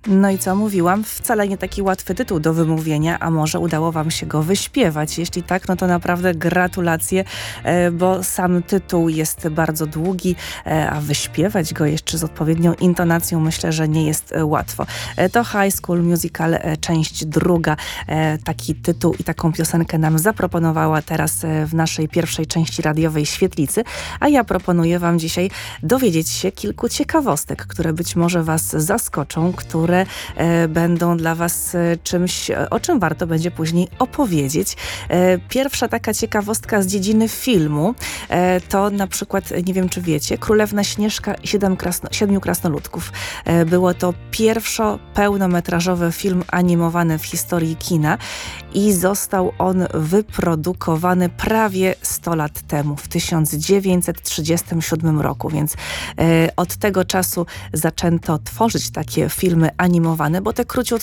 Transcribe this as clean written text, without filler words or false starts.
No i co mówiłam? Wcale nie taki łatwy tytuł do wymówienia, a może udało wam się go wyśpiewać. Jeśli tak, no to naprawdę gratulacje, bo sam tytuł jest bardzo długi, a wyśpiewać go jeszcze z odpowiednią intonacją myślę, że nie jest łatwo. To High School Musical, część druga. Taki tytuł i taką piosenkę nam zaproponowała teraz w naszej pierwszej części radiowej Świetlicy, a ja proponuję wam dzisiaj dowiedzieć się kilku ciekawostek, które być może was zaskoczą, które będą dla was czymś, o czym warto będzie później opowiedzieć. Pierwsza taka ciekawostka z dziedziny filmu to na przykład, nie wiem czy wiecie, Królewna Śnieżka i Siedmiu Krasnoludków. Było to pełnometrażowy film animowany w historii kina i został on wyprodukowany prawie 100 lat temu, w 1937 roku, więc od tego czasu zaczęto tworzyć takie filmy animowane, bo te